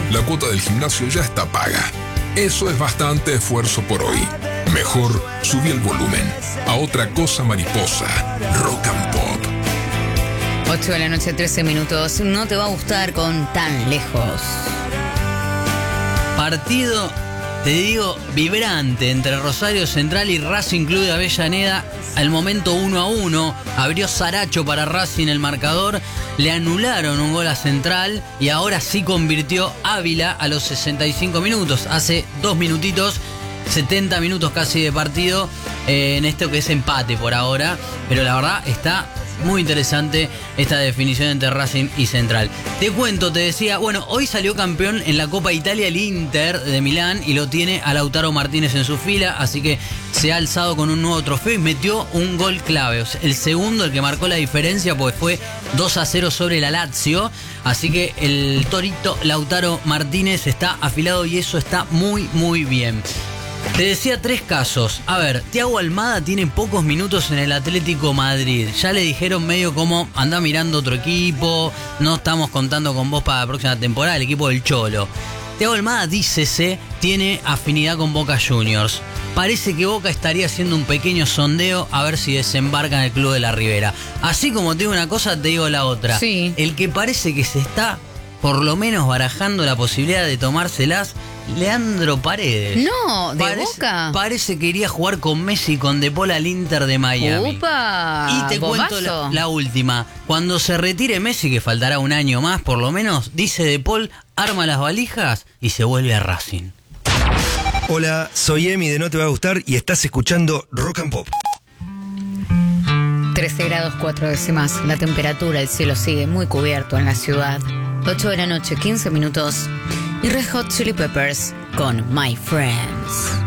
La cuota del gimnasio ya está paga. Eso es bastante esfuerzo por hoy. Mejor subí el volumen a Otra Cosa Mariposa, Rock and Pop. 8 de la noche, 13 minutos. No te va a gustar con Tan Lejos. Partido, te digo, vibrante entre Rosario Central y Racing Club de Avellaneda. Al momento 1-1, abrió Saracho para Racing el marcador, le anularon un gol a Central y ahora sí convirtió Ávila a los 65 minutos. Hace 2 minutitos, 70 minutos casi de partido en esto que es empate por ahora, pero la verdad está muy interesante esta definición entre Racing y Central. Te cuento, te decía, bueno, hoy salió campeón en la Copa Italia el Inter de Milán y lo tiene a Lautaro Martínez en su fila, así que se ha alzado con un nuevo trofeo y metió un gol clave. O sea, el segundo, el que marcó la diferencia, pues fue 2-0 sobre la Lazio, así que el torito Lautaro Martínez está afilado y eso está muy, muy bien. Te decía 3 casos. A ver, Thiago Almada tiene pocos minutos en el Atlético Madrid. Ya le dijeron medio como anda mirando otro equipo, no estamos contando con vos para la próxima temporada, el equipo del Cholo. Thiago Almada, dícese, tiene afinidad con Boca Juniors. Parece que Boca estaría haciendo un pequeño sondeo a ver si desembarca en el Club de la Ribera. Así como te digo una cosa, te digo la otra. Sí. El que parece que se está por lo menos barajando la posibilidad de tomárselas, Leandro Paredes. No, de Boca. Parece que iría a jugar con Messi y con De Paul al Inter de Miami. ¡Upa! Y te cuento la última. Cuando se retire Messi, que faltará un año más por lo menos, dice De Paul, arma las valijas y se vuelve a Racing. Hola, soy Emi de No Te Va a Gustar y estás escuchando Rock and Pop. 13 grados 4 décimas. La temperatura, el cielo sigue muy cubierto en la ciudad. 8 de la noche, 15 minutos. Y Red Hot Chili Peppers con My Friends.